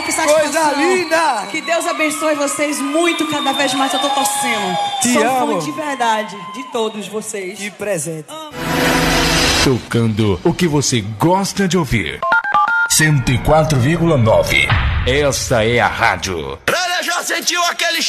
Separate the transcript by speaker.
Speaker 1: que
Speaker 2: Coisa
Speaker 1: satisfação.
Speaker 2: linda!
Speaker 1: Que Deus abençoe vocês muito, cada vez mais eu tô torcendo.
Speaker 2: Te
Speaker 1: Sou
Speaker 2: amo.
Speaker 1: fã de verdade, de todos vocês.
Speaker 2: Que presente.
Speaker 3: Tocando o que você gosta de ouvir. 104,9. Esta é a rádio.
Speaker 4: Já sentiu aquele